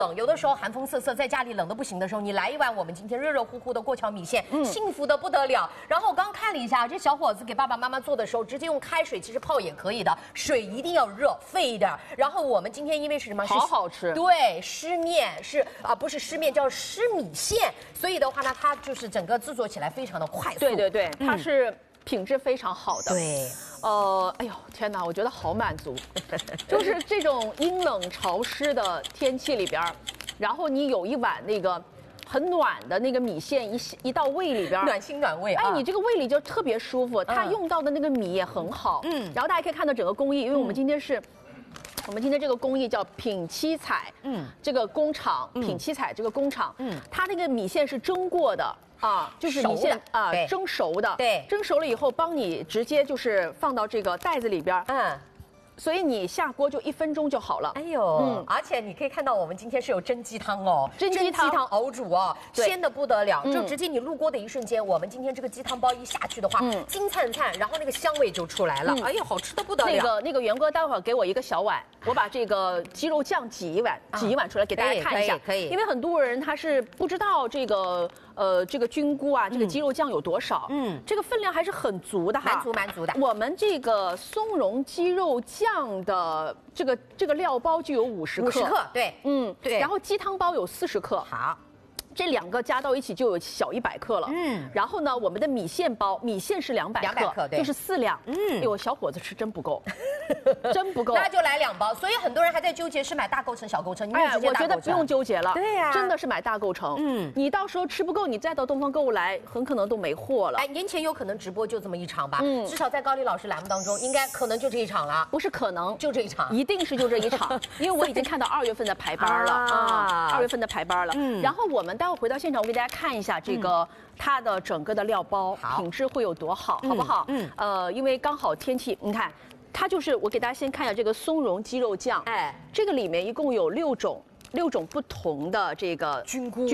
冷，有的时候寒风瑟瑟，在家里冷的不行的时候，你来一碗我们今天热热乎乎的过桥米线，幸福的不得了。然后我刚看了一下，这小伙子给爸爸妈妈做的时候，直接用开水其实泡也可以的，水一定要热沸一点。然后我们今天因为是什么？ 好吃。 对，湿面是不是湿面，叫湿米线，所以的话呢，它就是整个制作起来非常的快速。 对，它是品质非常好的。 对。 哎呦天哪，我觉得好满足，就是这种阴冷潮湿的天气里边，然后你有一碗那个很暖的那个米线一到胃里边， 暖心暖胃。 哎，你这个胃里就特别舒服。它用到的那个米也很好，然后大家可以看到整个工艺，因为我们今天这个工艺叫品七彩，这个工厂品七彩这个工厂，它那个米线是蒸过的。就是米线蒸熟的， 对， 蒸熟了以后，帮你直接就是放到这个袋子里边，所以你下锅就1分钟就好了。 哎呦，而且你可以看到我们今天是有蒸鸡汤哦， 蒸鸡汤熬煮哦，鲜的不得了，就直接你入锅的一瞬间，我们今天这个鸡汤包一下去的话，金灿灿，然后那个香味就出来了，哎呀，好吃的不得了。 那个元哥，待会儿给我一个小碗，我把这个鸡肉酱挤一碗出来给大家看一下， 可以， 因为很多人他是不知道这个菌菇啊，这个鸡肉酱有多少，这个分量还是很足的哈， 蛮足的。 我们这个松茸鸡肉酱的这个料包就有50克 ，50克，对， 对，然后鸡汤包有40克， 好。 这2个加到一起就有小100克了，然后呢，我们的米线包，米线是200克，就是4两，哎呦，小伙子吃真不够，真不够， 那就来2包。所以很多人还在纠结是买大构成、小构成， 我觉得不用纠结了， 对呀， 真的是买大构成，你到时候吃不够，你再到东方购物来，很可能都没货了。 哎，年前有可能直播就这么一场吧，至少在高丽老师栏目当中，应该可能就这一场了， 不是可能， 就这一场， 一定是就这一场，因为我已经看到2月份的排班了，2月份的排班了，然后我们待会回到现场，我给大家看一下这个它的整个的料包品质会有多好，好不好？因为刚好天气，你看，它就是我给大家先看一下这个松茸鸡肉酱，哎，这个里面一共有6种不同的这个菌菇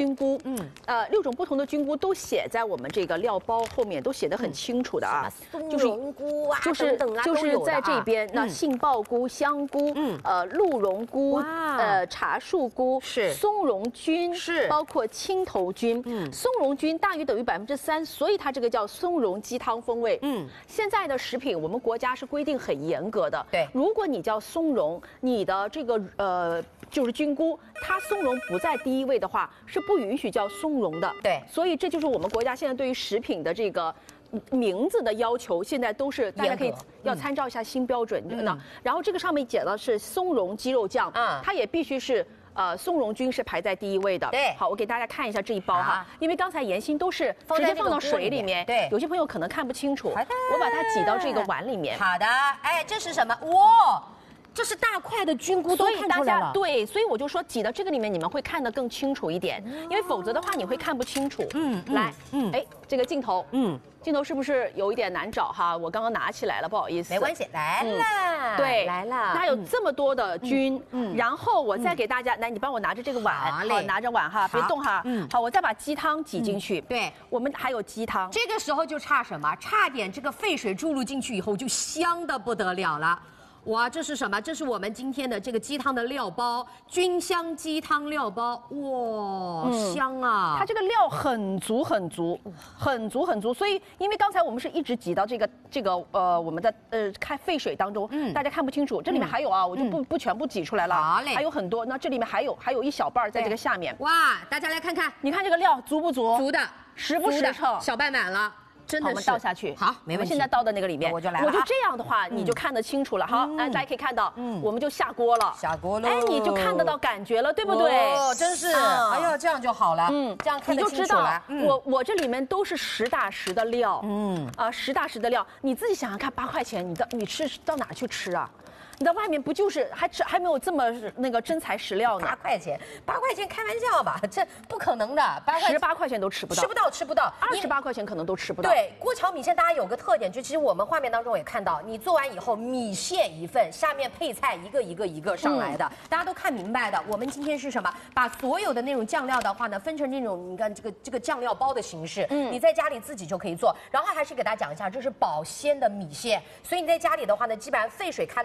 ，6种不同的菌菇都写在我们这个料包后面，都写得很清楚的啊， 松茸菇啊， 就是在这边，那杏鲍菇、香菇，鹿茸菇，茶树菇， 是松茸菌， 是包括青头菌，松茸菌大于等于3%，所以它这个叫松茸鸡汤风味。现在的食品我们国家是规定很严格的， 对， 如果你叫松茸，你的这个就是菌菇，它松茸不在第一位的话，是不允许叫松茸的。 对， 所以这就是我们国家现在对于食品的这个名字的要求，现在都是大家可以要参照一下新标准。然后这个上面写的是松茸鸡肉酱，它也必须是松茸菌是排在第一位的。 对， 好，我给大家看一下这一包哈，因为刚才妍心都是直接放到水里面， 对， 有些朋友可能看不清楚，我把它挤到这个碗里面。 好的，哎，这是什么？哇！这是大块的菌菇，都看出来了。 对，所以我就说挤到这个里面，你们会看得更清楚一点，因为否则的话你会看不清楚。来，哎，这个镜头，镜头是不是有一点难找哈？我刚刚拿起来了，不好意思。 没关系，来了， 对， 来了。 它有这么多的菌，然后我再给大家，来，你帮我拿着这个碗，好，拿着碗哈，别动哈。好，我再把鸡汤挤进去。 对， 我们还有鸡汤。 这个时候就差什么？差点这个沸水注入进去以后，就香的不得了了。哇，这是什么？这是我们今天的这个鸡汤的料包，菌香鸡汤料包。哇，香啊！ 它这个料很足，所以因为刚才我们是一直挤到这个我们的开沸水当中，大家看不清楚，这里面还有啊，我就不全部挤出来了， 好嘞， 还有很多。那这里面还有一小半在这个下面。 哇，大家来看看， 你看这个料足不足？ 足的， 实不实诚？ 小半满了。真的是， 我们倒下去， 好，没问题。 现在倒到那个里面， 我就来了。 我就这样的话，你就看得清楚了。好，大家可以看到，我们就下锅了， 下锅了。 哎，你就看得到感觉了，对不对？ 哦，真是，哎呦，这样就好了。这样看得清楚了。 你就知道，我这里面都是实打实的料，实打实的料。你自己想想看，8块钱，你吃到哪去吃啊？你到外面不就是还没有这么那个真材实料呢 ？8块钱，8块钱开玩笑吧？这不可能的 ，18块钱都吃不到， 吃不到 ，28块钱可能都吃不到。 对，过桥米线大家有个特点，就其实我们画面当中也看到，你做完以后米线一份，下面配菜一个上来的，大家都看明白的。我们今天是什么？把所有的那种酱料的话呢，分成这种你看这个酱料包的形式，你在家里自己就可以做。然后还是给大家讲一下，这是保鲜的米线，所以你在家里的话呢，基本上沸水开了以后1分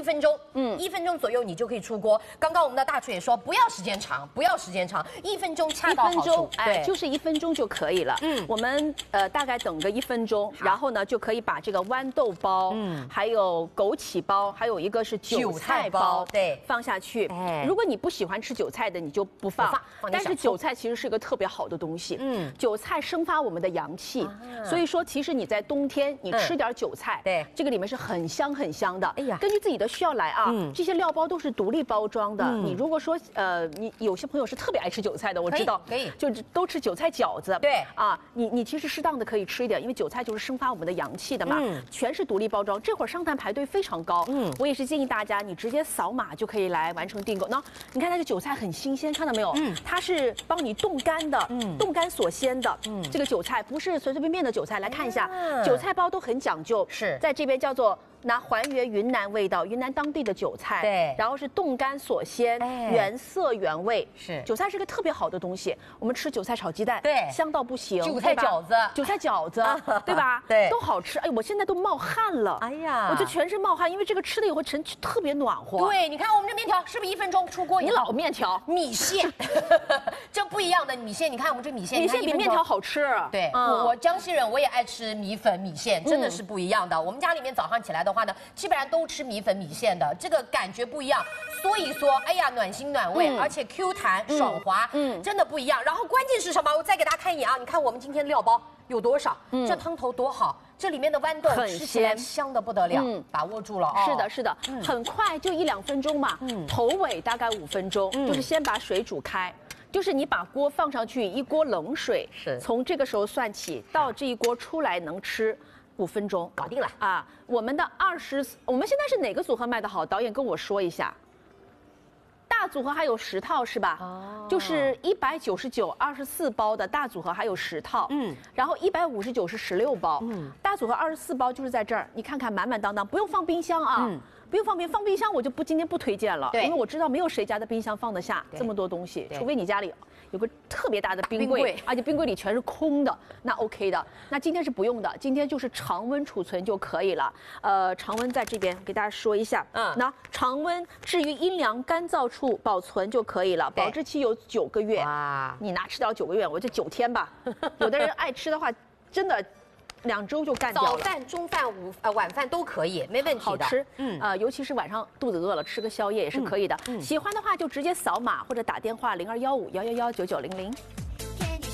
分钟，1分钟左右你就可以出锅。刚刚我们的大厨也说，不要时间长，不要时间长，1分钟恰到好处， 哎，就是1分钟就可以了。我们大概等个1分钟，然后呢就可以把这个豌豆包，还有枸杞包，还有一个是韭菜包， 对， 放下去。如果你不喜欢吃韭菜的，你就不放。但是韭菜其实是一个特别好的东西，韭菜生发我们的阳气，所以说其实你在冬天你吃点韭菜， 对， 这个里面是很香很香的。 哎呀， 根据自己的需要来啊，这些料包都是独立包装的。你如果说你有些朋友是特别爱吃韭菜的，我知道， 可以， 就都吃韭菜饺子。 对啊，你其实适当的可以吃一点，因为韭菜就是生发我们的阳气的嘛。全是独立包装，这会儿商谈排队非常高。我也是建议大家，你直接扫码就可以来完成订购。那你看那个韭菜很新鲜，看到没有？它是帮你冻干的，冻干锁鲜的。这个韭菜不是随随便便的韭菜，来看一下，韭菜包都很讲究， 是在这边叫做。拿还原云南味道，云南当地的韭菜， 对， 然后是冻干锁鲜，原色原味。 是韭菜是个特别好的东西，我们吃韭菜炒鸡蛋， 对， 香到不行。 韭菜饺子， 韭菜饺子，对吧？ 对， 都好吃。哎，我现在都冒汗了。哎呀，我就全身冒汗，因为这个吃了以后人特别暖和。 对，你看我们这面条是不是1分钟出锅？ 你老面条， 米线，这不一样的米线。你看我们这米线， 米线比面条好吃。 对，我江西人，我也爱吃米粉米线，真的是不一样的。我们家里面早上起来的话呢，基本上都吃米粉米线的，这个感觉不一样。所以说，哎呀，暖心暖胃，而且 Q 弹爽滑，真的不一样。然后关键是什么？我再给大家看一眼啊！你看我们今天料包有多少？这汤头多好，这里面的豌豆吃起来香的不得了，把握住了啊！ 是的，是的，很快就1-2分钟嘛，头尾大概5分钟，就是先把水煮开。就是你把锅放上去，一锅冷水，从这个时候算起到这一锅出来能吃5分钟， 搞定了啊！我们的我们现在是哪个组合卖得好？导演跟我说一下。大组合还有10套是吧？就是199 24包的大组合还有10套，然后159是16包，大组合24包就是在这儿，你看看满满当当，不用放冰箱啊。不用放冰箱我就今天不推荐了，因为我知道没有谁家的冰箱放得下这么多东西，除非你家里有个特别大的冰柜，而且冰柜里全是空的，那 OK 的。那今天是不用的，今天就是常温储存就可以了。常温在这边给大家说一下，那常温置于阴凉干燥处保存就可以了，保质期有9个月。你拿吃到9个月，我就9天吧。有的人爱吃的话，真的。2周就干掉了。 早饭、中饭、晚饭都可以，没问题的。 好吃，尤其是晚上肚子饿了，吃个宵夜也是可以的。喜欢的话就直接扫码或者打电话0215111990。